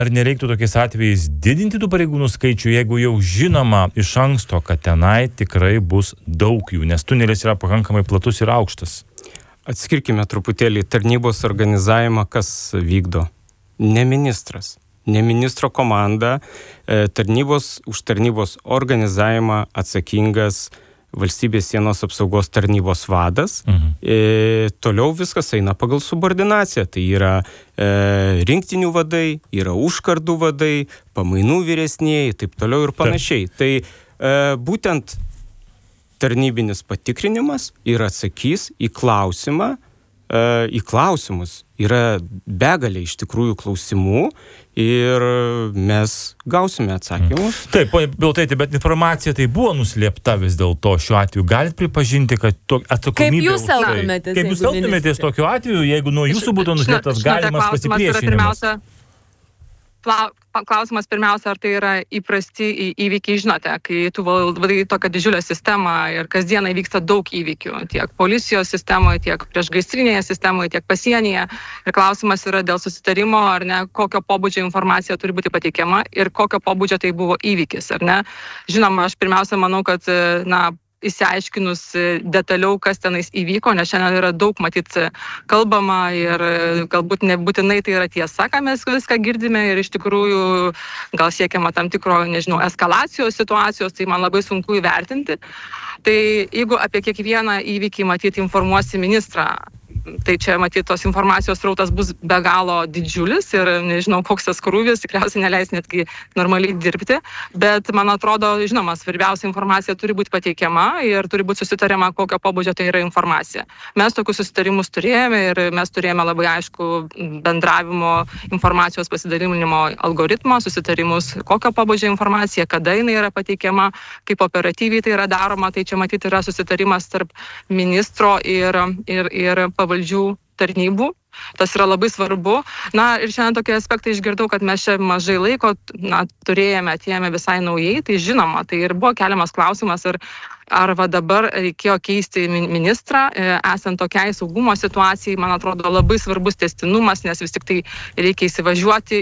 Ar nereiktų tokiais atvejais didinti tų pareigūnų skaičių, jeigu jau žinoma iš anksto, kad tenai tikrai bus daug jų, nes tunelis yra pakankamai platus ir aukštas? Atskirkime truputėlį tarnybos organizavimą, kas vykdo. Ne ministras, ne ministro komanda, už tarnybos organizavimą atsakingas Valstybės sienos apsaugos tarnybos vadas. Toliau viskas eina pagal subordinaciją. Tai yra rinktinių vadai, yra užkardų vadai, pamainų vyresnieji, taip toliau ir panašiai. Tai būtent tarnybinis patikrinimas ir atsakys į klausimus. Yra begalė iš tikrųjų klausimų ir mes gausime atsakymus. Taip, ponia Bilotaitė, bet informacija tai buvo nuslėpta vis dėlto šiuo atveju. Galit pripažinti, kad atsakomybė... Kaip jūs elgtumėtės? Kaip jūs elgtumėtės tokiu atveju, jeigu nuo jūsų būtų nuslėptas galimas pasipriešinimas? Klausimas pirmiausia, ar tai yra įprasti įvykiai, žinote, kai tu vadai tokią didžiulę sistemą ir kasdieną vyksta daug įvykių, tiek policijos sistemoje, tiek priešgaisrinėje sistemoje, tiek pasienyje. Ir klausimas yra dėl susitarimo, ar ne, kokio pobūdžio informacija turi būti pateikiama ir kokio pobūdžio tai buvo įvykis, ar ne. Žinoma, aš pirmiausia manau, kad, įsiaiškinus detaliau, kas tenais įvyko, nes šiandien yra daug matyt kalbama ir galbūt nebūtinai tai yra tiesa, ką mes viską girdime ir iš tikrųjų gal siekiama tam tikro, eskalacijos situacijos, tai man labai sunku įvertinti. Tai jeigu apie kiekvieną įvykį matyti informuosi ministrą, tai čia matyti tos informacijos srautas bus be galo didžiulis ir nežinau, koks tas krūvis, tikriausiai neleis netgi normaliai dirbti, bet man atrodo, žinoma, svarbiausia informacija turi būti pateikiama ir turi būti susitariama, kokio pobūdžio tai yra informacija. Mes tokius susitarimus turėjome ir mes turėjome labai aišku bendravimo informacijos pasidalinimo algoritmą, susitarimus, kokio pobūdžio informacija, kada jinai yra pateikiama, kaip operatyviai tai yra daroma, tai čia matyti yra susitarimas tarp ministro ir pavaldžių tarnybų. Tas yra labai svarbu. Ir šiandien tokie aspektai išgirdau, kad mes čia mažai laiko atėjome visai naujai, tai žinoma, tai ir buvo keliamas klausimas, ar va dabar reikėjo keisti ministrą, esant tokiai saugumo situacijai, man atrodo labai svarbus tęstinumas, nes vis tik tai reikia įsivažiuoti,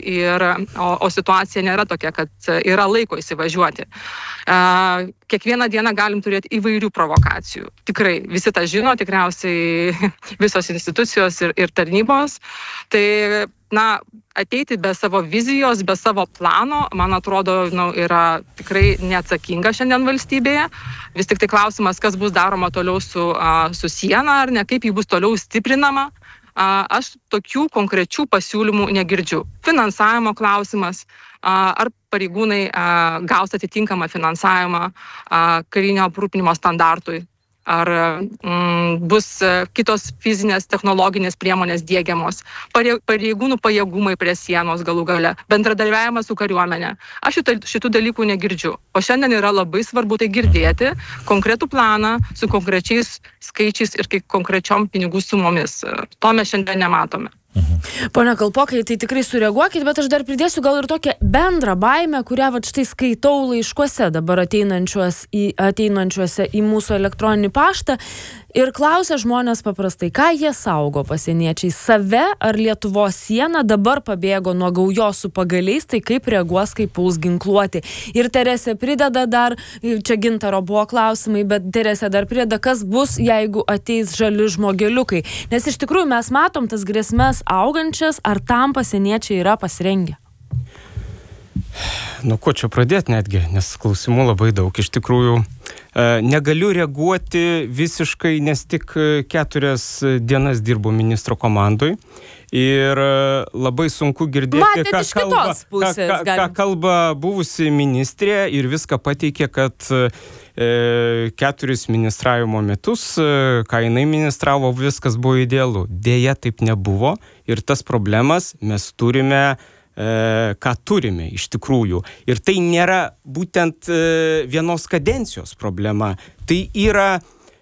o situacija nėra tokia, kad yra laiko įsivažiuoti. Kiekvieną dieną galim turėti įvairių provokacijų. Tikrai, visi tą žino, tikriausiai visos institucijos ir tarnybos. Tai, ateiti be savo vizijos, be savo plano, man atrodo, yra tikrai neatsakinga šiandien valstybėje. Vis tik tai klausimas, kas bus daroma toliau su siena, ar ne, kaip ji bus toliau stiprinama. Aš tokių konkrečių pasiūlymų negirdžiu. Finansavimo klausimas, ar pareigūnai gaus atitinkamą finansavimą karinio aprūpinimo standartui. Ar bus kitos fizinės technologinės priemonės diegiamos, pareigūnų pajėgumai prie sienos galų gale, bendradarbiavimas su kariuomenė. Aš šitų dalykų negirdžiu. O šiandien yra labai svarbu tai girdėti, konkretų planą su konkrečiais skaičiais ir konkrečiom pinigų sumomis. To mes šiandien nematome. Pone Kalpokai, tai tikrai sureaguokit, bet aš dar pridėsiu gal ir tokią bendrą baimę, kurią štai skaitau laiškuose dabar ateinančiuose į mūsų elektroninį paštą ir klausia žmonės paprastai, ką jie saugo pasieniečiai, save ar Lietuvos sieną, dabar pabėgo nuo gaujos su pagaliais, tai kaip reaguos, kaip puls ginkluoti. Ir Teresė prideda dar, čia Gintaro buvo klausimai, bet Teresė dar prideda, kas bus, jeigu ateis žali žmogeliukai. Nes iš tikrųjų mes matom tas grėsmes augančias, ar tam pasieniečiai yra pasirengę? Ko čia pradėti netgi, nes klausimų labai daug. Iš tikrųjų, negaliu reaguoti visiškai, nes tik 4 dienas dirbu ministro komandoj ir labai sunku girdėti, ką kalba buvusi ministrė ir viską pateikė, kad 4 ministravimo metus, ką jinai ministravo, viskas buvo idealu. Deja, taip nebuvo ir tas problemas mes turime, ką turime iš tikrųjų. Ir tai nėra būtent vienos kadencijos problema. Tai yra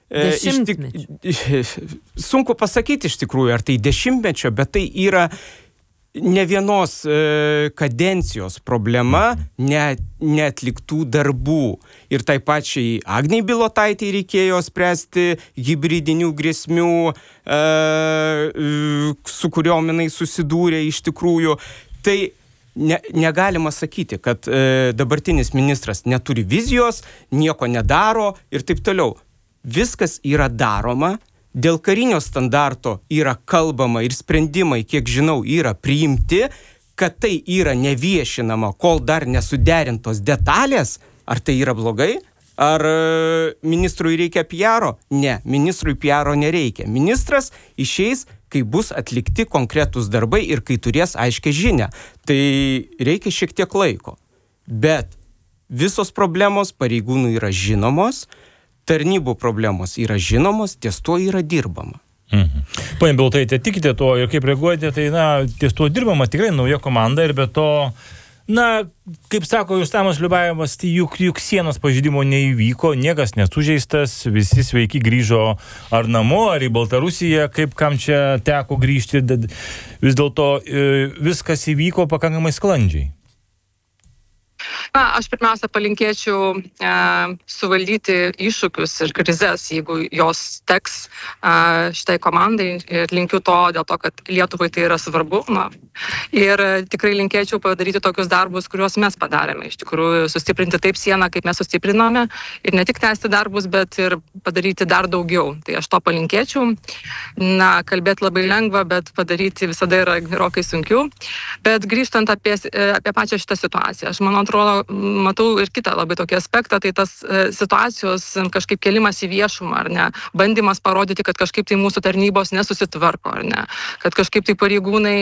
sunku pasakyti iš tikrųjų, ar tai dešimtmečio, bet tai yra ne vienos kadencijos problema, neatliktų darbų. Ir tai pačiai Agnei Bilotaitei reikėjo spręsti hibridinių grėsmių, su kuriom jinai susidūrė iš tikrųjų. Tai negalima sakyti, kad dabartinis ministras neturi vizijos, nieko nedaro ir taip toliau. Viskas yra daroma, dėl karinio standarto yra kalbama ir sprendimai, kiek žinau, yra priimti, kad tai yra neviešinama, kol dar nesuderintos detalės. Ar tai yra blogai? Ar ministrui reikia PR-o? Ne, ministrui PR-o nereikia. Ministras išeis, kai bus atlikti konkretūs darbai ir kai turės aiškę žinią. Tai reikia šiek tiek laiko. Bet visos problemos pareigūnų yra žinomos, tarnybų problemos yra žinomos, ties tuo yra dirbama. Pane Bilotaite, tikite to ir kaip reaguojate, tai ties tuo dirbama tikrai nauja komanda ir be to, kaip sako Rustamas Liubajevas, tai juk sienos pažeidimo neįvyko, niekas nesužeistas, visi sveiki grįžo ar namo, ar į Baltarusiją, kaip kam čia teko grįžti, vis dėlto viskas įvyko pakankamai sklandžiai. Aš pirmiausia palinkėčiau suvaldyti iššūkius ir krizes, jeigu jos teks šitai komandai, ir linkiu to dėl to, kad Lietuvai tai yra svarbu. Ir tikrai linkėčiau padaryti tokius darbus, kuriuos mes padarėme. Iš tikrųjų, sustiprinti taip sieną, kaip mes sustiprinome, ir ne tik tęsti darbus, bet ir padaryti dar daugiau. Tai aš to palinkėčiau. Kalbėti labai lengva, bet padaryti visada yra gerokai sunkiau. Bet grįžtant apie pačią šitą situaciją, aš matau ir kitą labai tokį aspektą, tai tas situacijos kažkaip kelimas į viešumą, ar ne, bandymas parodyti, kad kažkaip tai mūsų tarnybos nesusitvarko, ar ne, kad kažkaip tai pareigūnai,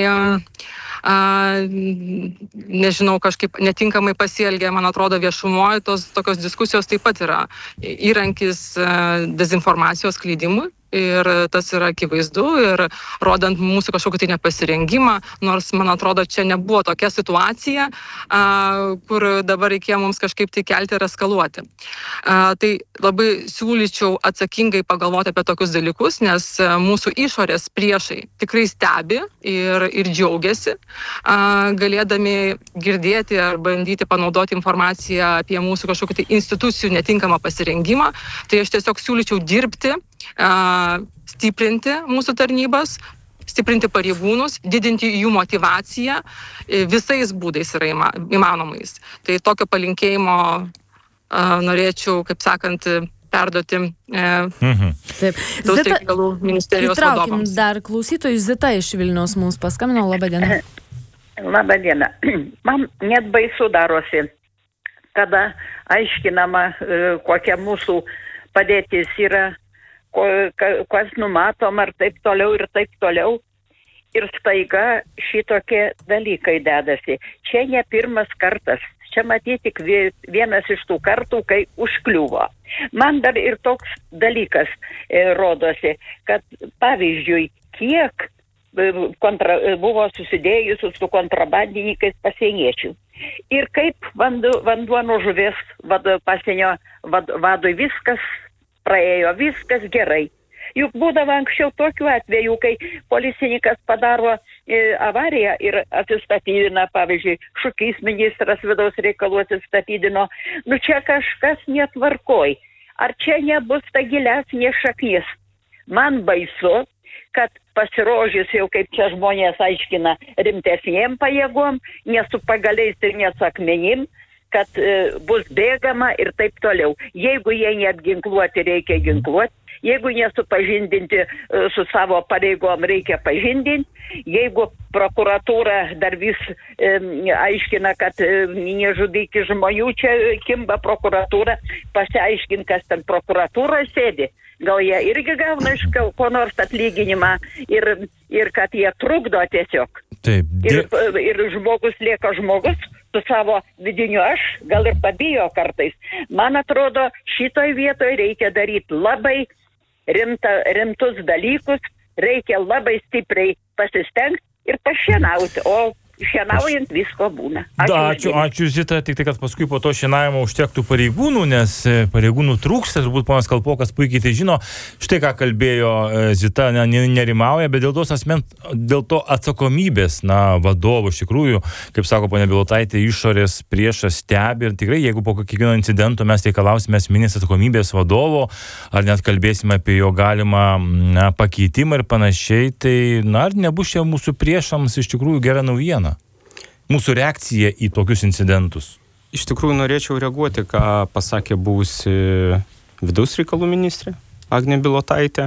nežinau, kažkaip netinkamai pasielgia, man atrodo, viešumoje, tokios diskusijos taip pat yra įrankis dezinformacijos skleidimui. Ir tas yra akivaizdu ir rodant mūsų kažkokį tai nepasirengimą, nors, man atrodo, čia nebuvo tokia situacija, kur dabar reikėjo mums kažkaip tai kelti ir eskaluoti. Tai labai siūlyčiau atsakingai pagalvoti apie tokius dalykus, nes mūsų išorės priešai tikrai stebi ir džiaugiasi, galėdami girdėti ar bandyti panaudoti informaciją apie mūsų kažkokį tai institucijų netinkamą pasirengimą. Tai aš tiesiog siūlyčiau dirbti, stiprinti mūsų tarnybas, stiprinti pareigūnus, didinti jų motyvaciją visais būdais yra įmanomais. Tai tokio palinkėjimo norėčiau, kaip sakant, perduoti Vidaus reikalų ministerijos vadovams. Įtraukim dar klausytojų. Zita iš Vilniaus mums paskambino. Labą dieną. Labą dieną. Man net baisu darosi, kada aiškinama, kokia mūsų padėtis yra, kas numatom ar taip toliau ir taip toliau. Ir staiga šitokie dalykai dedasi. Čia ne pirmas kartas. Čia matyti tik vienas iš tų kartų, kai užkliuvo. Man dar ir toks dalykas rodosi, kad pavyzdžiui, kiek buvo susidėjusių su kontrabandininkais pasieniečių. Ir kaip vanduo nuo žuvies pasienio vadui viskas praėjo, viskas gerai. Juk būdavo anksčiau tokių atvejų, kai policininkas padaro avariją ir atsistatydina, pavyzdžiui, Šukys ministras vidaus reikalų atsistatydino. Čia kažkas netvarkoj. Ar čia nebus ta gilesnė šaknis? Man baisu, kad pasirodžius jau, kaip čia žmonės aiškina, rimtesnėm pajėgom, ne su pagaliais ir ne su akmenim, kad bus bėgama ir taip toliau. Jeigu jie neapginkluoti, reikia ginkluoti. Jeigu nesupažindinti su savo pareigom, reikia pažindinti. Jeigu prokuratūra dar vis aiškina, kad nežudyki žmonių, čia kimba prokuratūra, pasiaiškint, kas ten prokuratūroje sėdi. Gal jie irgi gauna iš ko nors atlyginimą ir kad jie trukdo tiesiog. Taip. Ir žmogus lieka žmogus su savo vidiniu aš, gal ir pabijo kartais. Man atrodo, šitoj vietoj reikia daryti labai rimtus dalykus, reikia labai stipriai pasistengti ir pašienauti, o šienaujant visko būna. Ačiū Zita, tik tai, kad paskui po to šienavimo užtektų pareigūnų, nes pareigūnų trūksta, turbūt ponas Kalpokas puikiai tai žino. Štai ką kalbėjo Zita, nerimauja, bet dėl to atsakomybės, vadovų iš tikrųjų, kaip sako ponia Bilotaitė, išorės priešas stebi ir tikrai, jeigu po kiekvieno incidento mes reikalausime esminės atsakomybės vadovo, ar net kalbėsime apie jo galimą pakeitimą ir panašiai, tai ar nebus čia mūsų priešams iš tikrųjų gera naujiena? mūsų reakcija į tokius incidentus? Iš tikrųjų norėčiau reaguoti, ką pasakė buvusi vidaus reikalų ministrė Agnė Bilotaitė.